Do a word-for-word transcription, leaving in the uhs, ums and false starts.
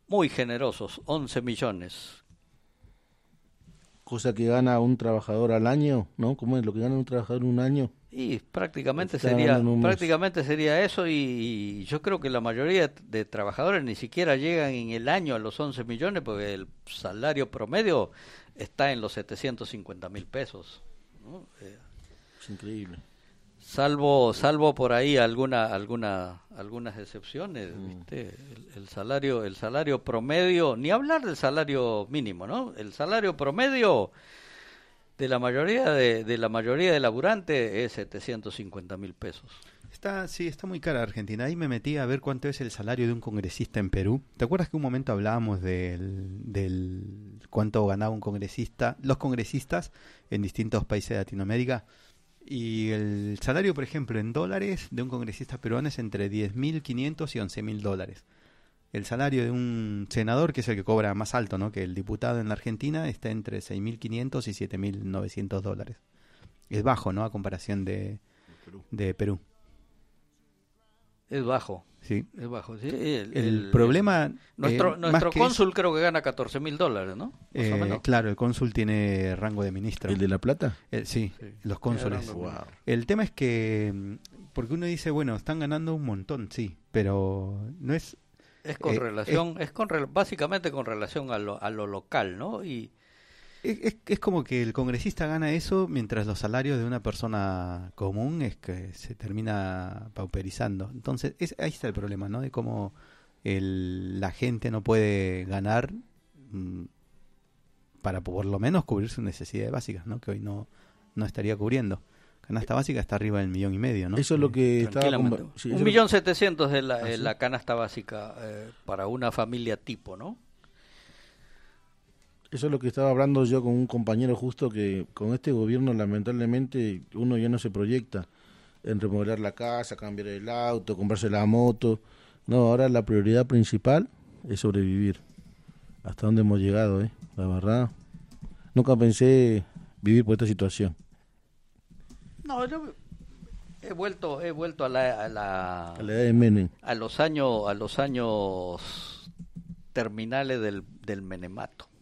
muy generosos, once millones. Cosa que gana un trabajador al año, ¿no? ¿Cómo es lo que gana un trabajador en un año? Y prácticamente Está sería ganando en un mes. prácticamente sería eso y, y yo creo que la mayoría de trabajadores ni siquiera llegan en el año a los once millones porque el salario promedio está en los setecientos cincuenta mil pesos, ¿no? Eh, Es increíble. salvo salvo por ahí alguna alguna algunas excepciones, Mm. ¿viste? El, el salario el salario promedio, ni hablar del salario mínimo, ¿no? El salario promedio de la mayoría de, de la mayoría de laburantes es setecientos cincuenta mil pesos. Está, sí, está muy cara Argentina. Ahí me metí a ver cuánto es el salario de un congresista en Perú. ¿Te acuerdas que un momento hablábamos del, del cuánto ganaba un congresista, los congresistas en distintos países de Latinoamérica? Y el salario, por ejemplo, en dólares de un congresista peruano es entre diez mil quinientos y once mil dólares. El salario de un senador, que es el que cobra más alto, ¿no?, que el diputado en la Argentina, está entre seis mil quinientos y siete mil novecientos dólares. Es bajo, ¿no?, a comparación de, de Perú. Es bajo. Sí. Es bajo, sí. El, El, el- problema... el- nuestro eh, nuestro más que cónsul eso, creo que gana catorce mil dólares, ¿no? Más eh, o menos. claro, el cónsul tiene rango de ministro. ¿El de La Plata? Eh, sí, Sí. los cónsules. Tiene rango de Wow. El tema es que... mm, porque uno dice, bueno, están ganando un montón, sí, pero no es... Es con Eh, relación, es con rel- básicamente con relación a lo, a lo local, ¿no? Y Es, es, es como que el congresista gana eso mientras los salarios de una persona común es que se termina pauperizando. Entonces, es, ahí está el problema, ¿no? De cómo el, la gente no puede ganar mm, para por lo menos cubrir sus necesidades básicas, ¿no? Que hoy no, no estaría cubriendo. Canasta básica está arriba del millón y medio, ¿no? Eso es lo que estaba... tranquilamente. conver- sí, eso Un es lo millón setecientos es la, ¿Ah, es sí? la canasta básica eh, para una familia tipo, ¿no? Eso es lo que estaba hablando yo con un compañero justo, que con este gobierno lamentablemente uno ya no se proyecta en remodelar la casa, cambiar el auto, comprarse la moto. No, ahora la prioridad principal es sobrevivir. Hasta dónde hemos llegado, ¿eh? La verdad. Nunca pensé vivir por esta situación. No, yo he vuelto he vuelto a la a la A la edad de Menem. a los años a los años terminales del del menemato.